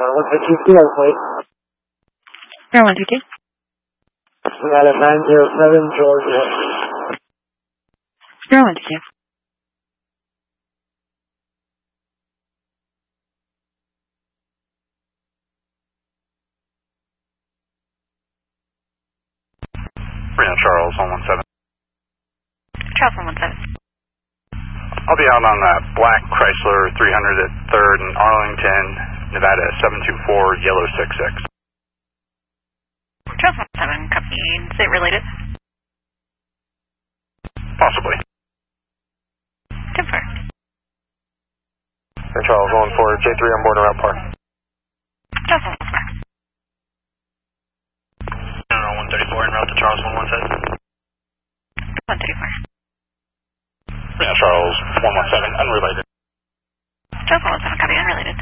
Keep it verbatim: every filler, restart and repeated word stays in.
one fifty zero, please. zero one two two. We got a nine zero seven Georgia. zero one two two. Reno Charles, one one seven. Charles, one one seven. I'll be out on that black Chrysler three hundred at third in Arlington, Nevada, seven two four, yellow six six. Charles, one one seven, copy. Is it related? Possibly. Confirmed. Reno Charles, one one four, J three on board around park. Charles, one one four. one thirty-four en route to Charles, one one seven. one thirty-four. Reno Charles, one one seven, unrelated. Charles, one one seven, copy, unrelated.